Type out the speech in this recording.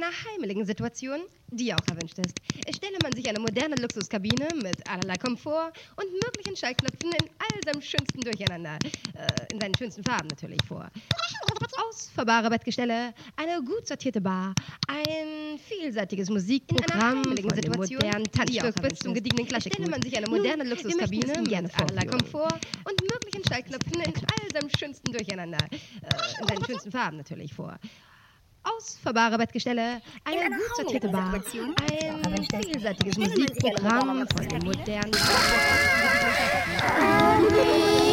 einer heimeligen Situation, die auch erwünscht ist, stelle man sich eine moderne Luxuskabine mit allerlei Komfort und möglichen Schallknöpfen in all seinem schönsten Durcheinander, in seinen schönsten Farben natürlich vor. Ausfahrbare Bettgestelle, eine gut sortierte Bar, ein vielseitiges Musikprogramm von dem modernen Tanzstück bis zum gediegenen Klassik. Stelle man sich eine moderne Luxuskabine mit allerlei Komfort und möglichen Schallknöpfen in all seinem schönsten Durcheinander, in seinen schönsten Farben natürlich vor. Ausfahrbare Bettgestelle, eine gut sortierte Bar, ein vielseitiges Musikprogramm von dem modernen